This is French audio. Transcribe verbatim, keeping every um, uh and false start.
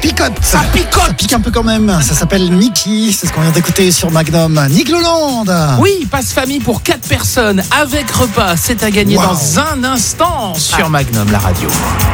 picote. Ça picote. Ça pique un peu quand même. Ça s'appelle Mickey. C'est ce qu'on vient d'écouter sur Magnum. Nick Leland. Oui, passe famille pour quatre personnes avec repas. C'est à gagner Wow. dans un instant sur Magnum, la radio.